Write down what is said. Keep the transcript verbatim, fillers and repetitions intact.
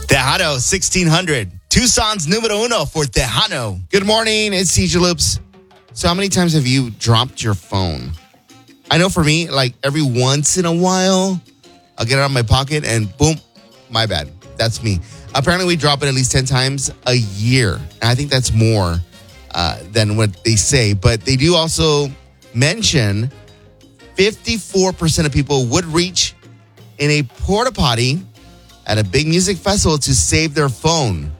Tejano sixteen hundred. Tucson's numero uno for Tejano. Good morning. It's C J Loops. So how many times have you dropped your phone? I know for me, like every once in a while, I'll get it out of my pocket and boom, my bad. That's me. Apparently, we drop it at least ten times a year. And I think that's more uh, than what they say. But they do also mention fifty-four percent of people would reach in a porta potty at a big music festival to save their phone.